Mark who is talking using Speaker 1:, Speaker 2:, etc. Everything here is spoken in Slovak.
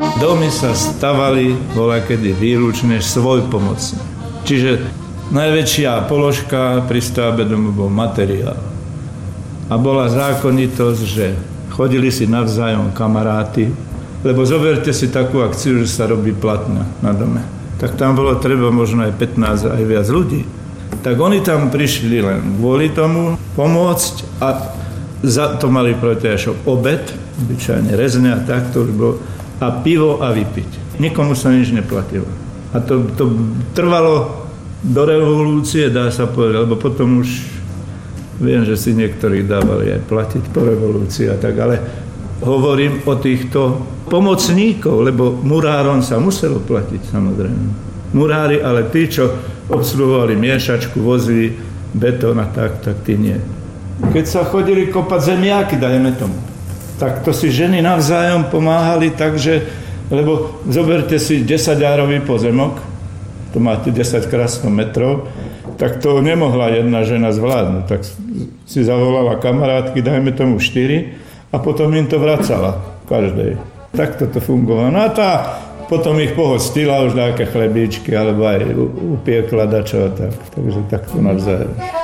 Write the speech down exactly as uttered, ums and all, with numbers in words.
Speaker 1: Domy sa stavali voľakedy výlučne svojpomocne. Čiže najväčšia položka pri stavbe domu bol materiál. A bola zákonitosť, že chodili si navzájom kamaráti, lebo zoberte si takú akciu, že sa robí platna na dome. Tak tam bolo treba možno aj pätnásť, aj viac ľudí. Tak oni tam prišli len kvôli tomu pomôcť a za to mali protiažok obed, obyčajne rezňa, tak to už bolo, a pivo a vypiť. Nikomu sa nič neplatilo. A to, to trvalo do revolúcie, dá sa povedať, lebo potom už viem, že si niektorí dávali aj platiť po revolúcii a tak, ale hovorím o týchto pomocníkov, lebo murárom sa muselo platiť, samozrejme. Murári, ale tí, čo obsluhovali miešačku, vozili betón a tak, tak tí nie. Keď sa chodili kopať zemiaky, dajme tomu, tak to si ženy navzájom pomáhali, takže, lebo zoberte si desaťárový pozemok, to máte desať krát sto metrov, tak to nemohla jedna žena zvládnuť. Tak si zavolala kamarátky, dajme tomu štyri, a potom im to vracala každej. Tak toto fungovalo. No a tá potom ich pohostila už nejaké chlebíčky, alebo aj upiekla dačo, tak, takže takto navzájom.